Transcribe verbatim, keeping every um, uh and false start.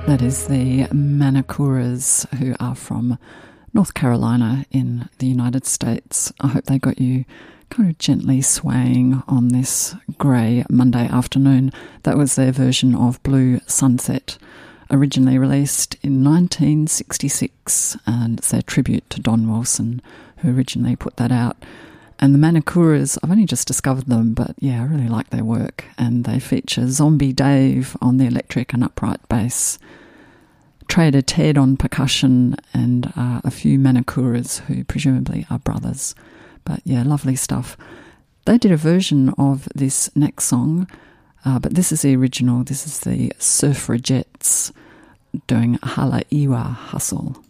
That is the Manicuras, who are from North Carolina in the United States. I hope they got you kind of gently swaying on this grey Monday afternoon. That was their version of Blue Sunset, originally released in nineteen sixty-six, and it's their tribute to Don Wilson, who originally put that out. And the Manicuras, I've only just discovered them, but yeah, I really like their work. And they feature Zombie Dave on the electric and upright bass, Trader Ted on percussion, and uh, a few Manicuras who presumably are brothers. But yeah, lovely stuff. They did a version of this next song, uh, but this is the original. This is the Suffragettes doing Hala Iwa Hustle.